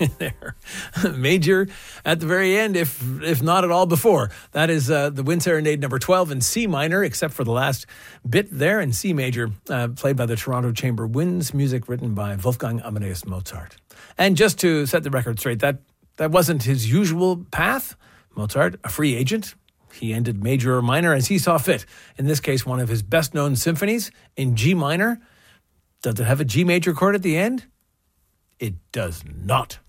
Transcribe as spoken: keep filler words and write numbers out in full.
there. Major at the very end, if if not at all before. That is uh, the Wind Serenade number twelve in C minor, except for the last bit there in C major, uh, played by the Toronto Chamber Winds, music written by Wolfgang Amadeus Mozart. And just to set the record straight, that, that wasn't his usual path. Mozart, a free agent, he ended major or minor as he saw fit. In this case, one of his best-known symphonies in G minor. Does it have a G major chord at the end? It does not.